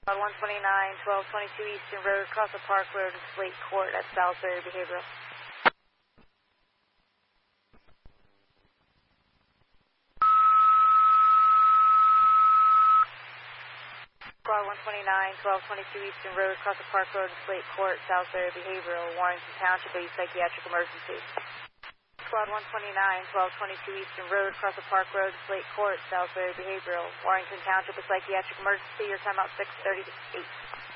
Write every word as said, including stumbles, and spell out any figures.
On one twenty-nine, twelve twenty-two Eastern Road, across the Park Road and Slate Court at Salisbury Behavioral. Squad one twenty-nine, twelve twenty-two Eastern Road, across the Park Road and Slate Court, Salisbury Behavioral, Warrington Township, a psychiatric emergency. Squad one twenty-nine, twelve twenty-two Eastern Road, across the Park Road and Slate Court, Salisbury Behavioral, Warrington Township, a psychiatric emergency. Your timeout six thirty to eight.